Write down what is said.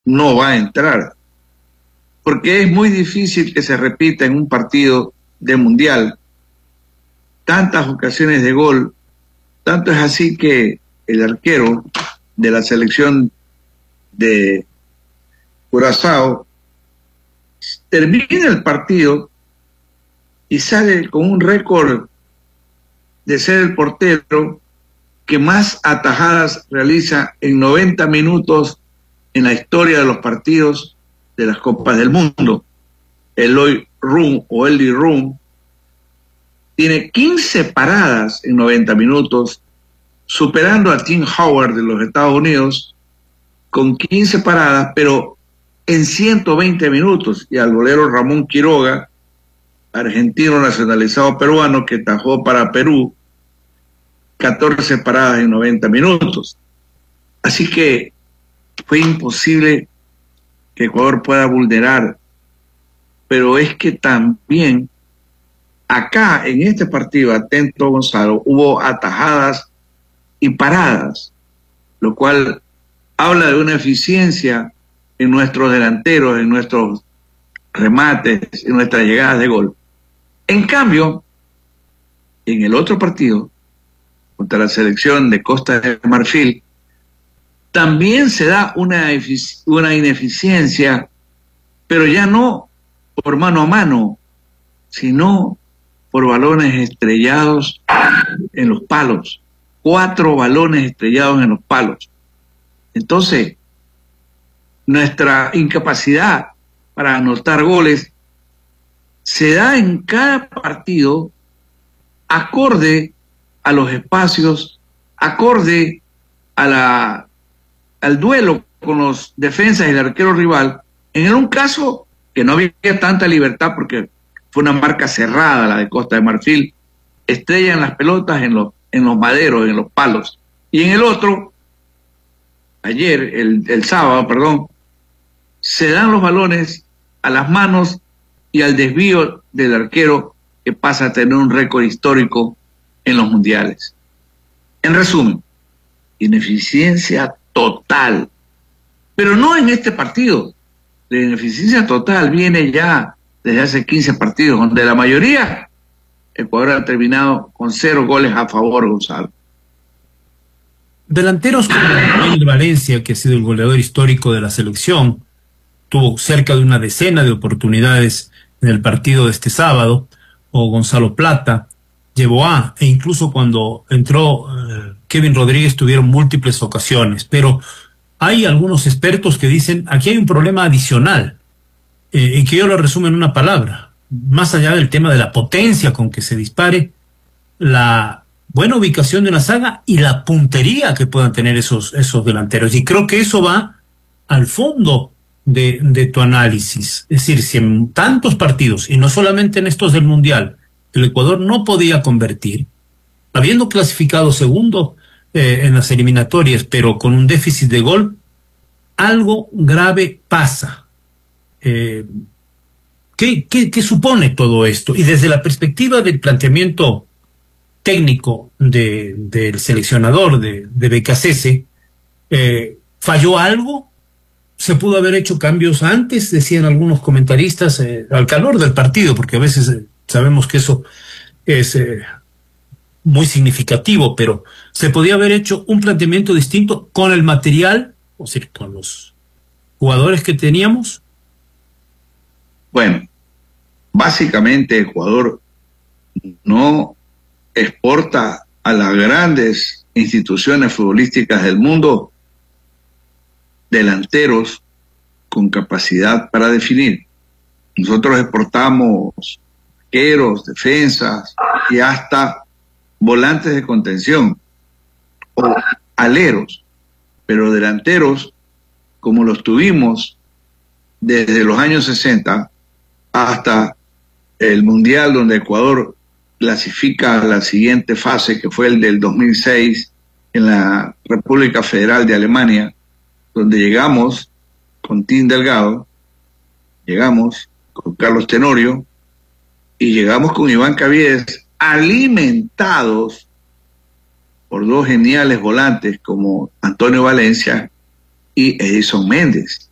no va a entrar, porque es muy difícil que se repita en un partido de mundial tantas ocasiones de gol. Tanto es así que el arquero de la selección de Curazao termina el partido y sale con un récord de ser el portero que más atajadas realiza en 90 minutos en la historia de los partidos de las Copas del Mundo. Eloy Room o Eli Room tiene 15 paradas en 90 minutos, superando a Tim Howard de los Estados Unidos con 15 paradas, pero en 120 minutos, y al golero Ramón Quiroga, argentino nacionalizado peruano, que tajó para Perú 14 paradas en 90 minutos. Así que fue imposible que Ecuador pueda vulnerar, pero es que también acá en este partido, atento Gonzalo, hubo atajadas y paradas, lo cual habla de una eficiencia en nuestros delanteros, en nuestros remates, en nuestras llegadas de gol. En cambio, en el otro partido, contra la selección de Costa de Marfil, también se da una ineficiencia, pero ya no por mano a mano, sino por balones estrellados en los palos. 4 balones estrellados en los palos. Entonces, nuestra incapacidad para anotar goles se da en cada partido acorde a los espacios, acorde a al duelo con los defensas y el arquero rival. En un caso que no había tanta libertad porque fue una marca cerrada la de Costa de Marfil, estrellan las pelotas en los maderos, en los palos. Y en el otro, ayer, el sábado, perdón, se dan los balones a las manos y al desvío del arquero, que pasa a tener un récord histórico en los mundiales. En resumen, ineficiencia total, pero no en este partido. La ineficiencia total viene ya desde hace 15 partidos, donde la mayoría Ecuador ha terminado con 0 goles a favor, Gonzalo. Delanteros como Manuel Valencia, que ha sido el goleador histórico de la selección, tuvo cerca de una decena de oportunidades en el partido de este sábado, o Gonzalo Plata, Yeboah, e incluso cuando entró Kevin Rodríguez tuvieron múltiples ocasiones, pero hay algunos expertos que dicen aquí hay un problema adicional, y que yo lo resumo en una palabra: más allá del tema de la potencia con que se dispare, la buena ubicación de una saga y la puntería que puedan tener esos delanteros. Y creo que eso va al fondo de tu análisis. Es decir, si en tantos partidos, y no solamente en estos del Mundial, el Ecuador no podía convertir, habiendo clasificado segundo en las eliminatorias, pero con un déficit de gol, algo grave pasa. ¿Qué supone todo esto? Y desde la perspectiva del planteamiento técnico del seleccionador de BKCS, ¿falló algo? ¿Se pudo haber hecho cambios antes? Decían algunos comentaristas, al calor del partido, porque a veces sabemos que eso es muy significativo, pero ¿se podía haber hecho un planteamiento distinto con el material, o sea, con los jugadores que teníamos? Bueno, básicamente Ecuador no exporta a las grandes instituciones futbolísticas del mundo delanteros con capacidad para definir. Nosotros exportamos arqueros, defensas y hasta volantes de contención o aleros, pero delanteros como los tuvimos desde los años 60 hasta el Mundial, donde Ecuador clasifica a la siguiente fase, que fue el del 2006 en la República Federal de Alemania, donde llegamos con Tim Delgado, llegamos con Carlos Tenorio y llegamos con Iván Caviedes, alimentados por 2 geniales volantes como Antonio Valencia y Edison Méndez.